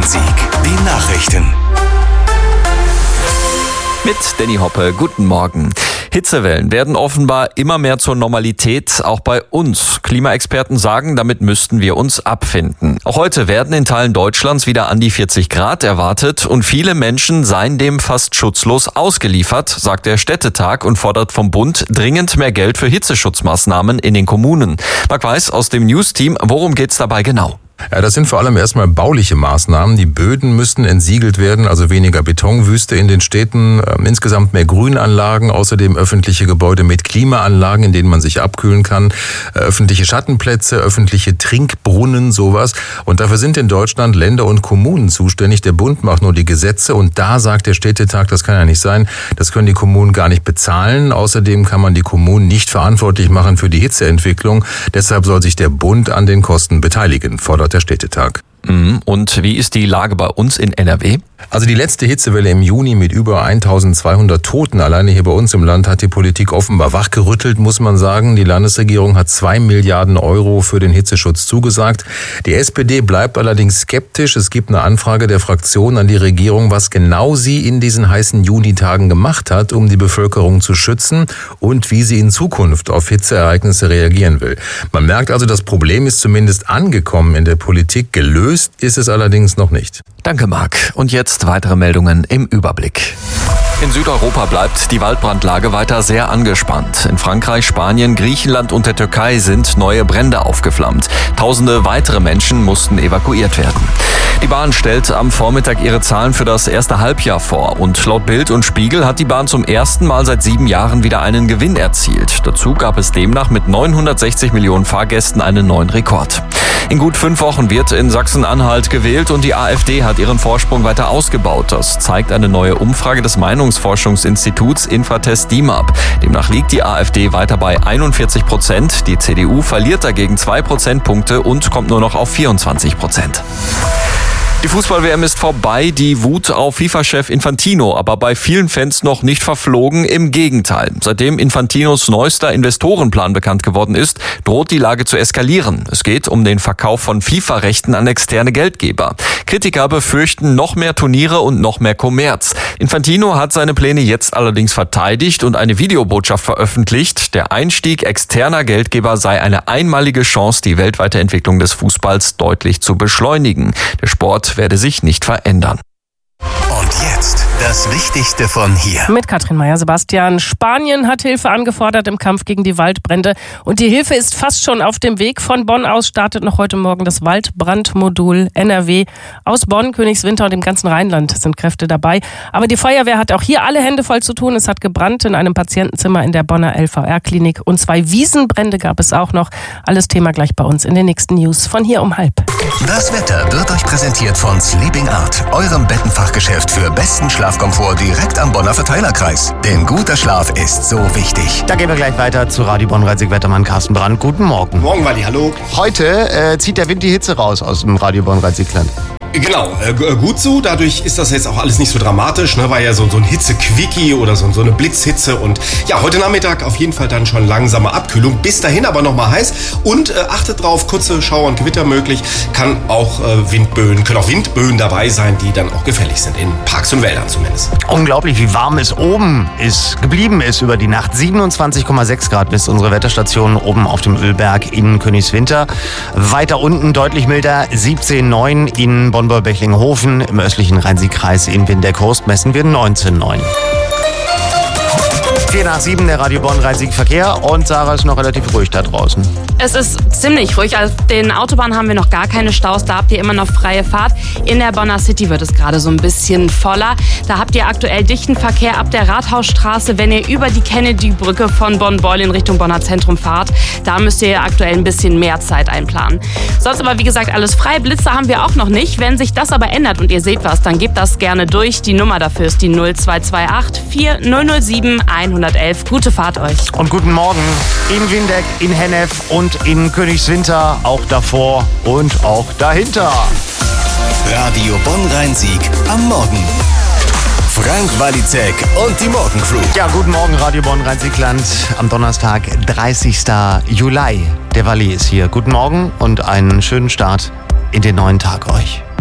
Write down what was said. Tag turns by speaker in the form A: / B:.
A: Rhein-Sieg. Die Nachrichten.
B: Mit Danny Hoppe, guten Morgen. Hitzewellen werden offenbar immer mehr zur Normalität, auch bei uns. Klimaexperten sagen, damit müssten wir uns abfinden. Auch heute werden in Teilen Deutschlands wieder an die 40 Grad erwartet und viele Menschen seien dem fast schutzlos ausgeliefert, sagt der Städtetag und fordert vom Bund dringend mehr Geld für Hitzeschutzmaßnahmen in den Kommunen. Marc Weiß aus dem News-Team, worum geht's dabei genau?
C: Ja, das sind vor allem erstmal bauliche Maßnahmen. Die Böden müssten entsiegelt werden, also weniger Betonwüste in den Städten, insgesamt mehr Grünanlagen, außerdem öffentliche Gebäude mit Klimaanlagen, in denen man sich abkühlen kann, öffentliche Schattenplätze, öffentliche Trinkbrunnen, sowas. Und dafür sind in Deutschland Länder und Kommunen zuständig. Der Bund macht nur die Gesetze und da sagt der Städtetag, das kann ja nicht sein, das können die Kommunen gar nicht bezahlen. Außerdem kann man die Kommunen nicht verantwortlich machen für die Hitzeentwicklung. Deshalb soll sich der Bund an den Kosten beteiligen, fordert der Städtetag.
B: Und wie ist die Lage bei uns in NRW?
C: Also die letzte Hitzewelle im Juni mit über 1200 Toten alleine hier bei uns im Land hat die Politik offenbar wachgerüttelt, muss man sagen. Die Landesregierung hat 2 Milliarden Euro für den Hitzeschutz zugesagt. Die SPD bleibt allerdings skeptisch. Es gibt eine Anfrage der Fraktion an die Regierung, was genau sie in diesen heißen Junitagen gemacht hat, um die Bevölkerung zu schützen und wie sie in Zukunft auf Hitzeereignisse reagieren will. Man merkt also, das Problem ist zumindest angekommen in der Politik. Gelöst ist es allerdings noch nicht.
B: Danke, Marc. Und jetzt weitere Meldungen im Überblick. In Südeuropa bleibt die Waldbrandlage weiter sehr angespannt. In Frankreich, Spanien, Griechenland und der Türkei sind neue Brände aufgeflammt. Tausende weitere Menschen mussten evakuiert werden. Die Bahn stellt am Vormittag ihre Zahlen für das erste Halbjahr vor. Und laut Bild und Spiegel hat die Bahn zum ersten Mal seit 7 Jahren wieder einen Gewinn erzielt. Dazu gab es demnach mit 960 Millionen Fahrgästen einen neuen Rekord. In gut 5 Wochen wird in Sachsen-Anhalt gewählt und die AfD hat ihren Vorsprung weiter ausgebaut. Das zeigt eine neue Umfrage des Meinungsforschungsinstituts Infratest DIMAP. Demnach liegt die AfD weiter bei 41%. Die CDU verliert dagegen 2 Prozentpunkte und kommt nur noch auf 24%. Die Fußball-WM ist vorbei, die Wut auf FIFA-Chef Infantino, aber bei vielen Fans noch nicht verflogen, im Gegenteil. Seitdem Infantinos neuester Investorenplan bekannt geworden ist, droht die Lage zu eskalieren. Es geht um den Verkauf von FIFA-Rechten an externe Geldgeber. Kritiker befürchten noch mehr Turniere und noch mehr Kommerz. Infantino hat seine Pläne jetzt allerdings verteidigt und eine Videobotschaft veröffentlicht. Der Einstieg externer Geldgeber sei eine einmalige Chance, die weltweite Entwicklung des Fußballs deutlich zu beschleunigen. Der Sport werde sich nicht verändern.
A: Und jetzt das Wichtigste von hier.
D: Mit Katrin Meyer-Sebastian. Spanien hat Hilfe angefordert im Kampf gegen die Waldbrände. Und die Hilfe ist fast schon auf dem Weg. Von Bonn aus startet noch heute Morgen das Waldbrandmodul NRW. Aus Bonn, Königswinter und dem ganzen Rheinland sind Kräfte dabei. Aber die Feuerwehr hat auch hier alle Hände voll zu tun. Es hat gebrannt in einem Patientenzimmer in der Bonner LVR-Klinik. Und 2 Wiesenbrände gab es auch noch. Alles Thema gleich bei uns in den nächsten News von hier um 12:30.
A: Das Wetter wird euch präsentiert von Sleeping Art, eurem Bettenfachgeschäft für besten Schlafkomfort direkt am Bonner Verteilerkreis. Denn guter Schlaf ist so wichtig.
E: Da gehen wir gleich weiter zu Radio Bonn-Rhein-Sieg-Wettermann Carsten Brandt. Guten Morgen.
F: Morgen, Wally, hallo.
E: Heute zieht der Wind die Hitze raus aus dem Radio Bonn-Rhein-Sieg-Land.
F: Genau, gut so. Dadurch ist das jetzt auch alles nicht so dramatisch. Ne? War ja so ein Hitze-Quickie oder so eine Blitzhitze. Und ja, heute Nachmittag auf jeden Fall dann schon langsame Abkühlung. Bis dahin aber nochmal heiß. Und achtet drauf, kurze Schauer und Gewitter möglich. Können auch Windböen dabei sein, die dann auch gefährlich sind. In Parks und Wäldern zumindest.
E: Unglaublich, wie warm es oben geblieben ist über die Nacht. 27,6 Grad bis unsere Wetterstation oben auf dem Ölberg in Königswinter. Weiter unten deutlich milder, 17,9 in Bonn-Bechinghofen. Im östlichen Rhein-Sieg-Kreis in Windeck-Hurst messen wir 19,9. 6:04 der Radio Bonn-Rhein-Sieg-Verkehr und Sarah ist noch relativ ruhig da draußen.
G: Es ist ziemlich ruhig. Auf den Autobahnen haben wir noch gar keine Staus. Da habt ihr immer noch freie Fahrt. In der Bonner City wird es gerade so ein bisschen voller. Da habt ihr aktuell dichten Verkehr ab der Rathausstraße, wenn ihr über die Kennedy-Brücke von Bonn-Beul in Richtung Bonner Zentrum fahrt. Da müsst ihr aktuell ein bisschen mehr Zeit einplanen. Sonst aber, wie gesagt, alles frei. Blitze haben wir auch noch nicht. Wenn sich das aber ändert und ihr seht was, dann gebt das gerne durch. Die Nummer dafür ist die 0228 4007 111. Gute Fahrt euch.
E: Und guten Morgen in Windeck, in Hennef und in Königswinter, auch davor und auch dahinter.
A: Radio Bonn-Rhein-Sieg am Morgen. Frank Walizek und die Morgencrew.
E: Ja, guten Morgen, Radio Bonn-Rhein-Sieg-Land. Am Donnerstag, 30. Juli. Der Walli ist hier. Guten Morgen und einen schönen Start in den neuen Tag euch.